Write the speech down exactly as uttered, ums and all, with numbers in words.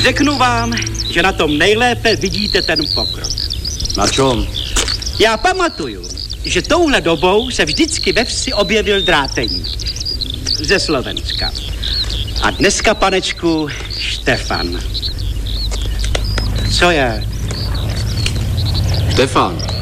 Řeknu vám, že na tom nejlépe vidíte ten pokrok. Na čom? Já pamatuju, že touhle dobou se vždycky ve vsi objevil dráteník. Ze Slovenska. A dneska, panečku, Štefan. Co je? Štefan.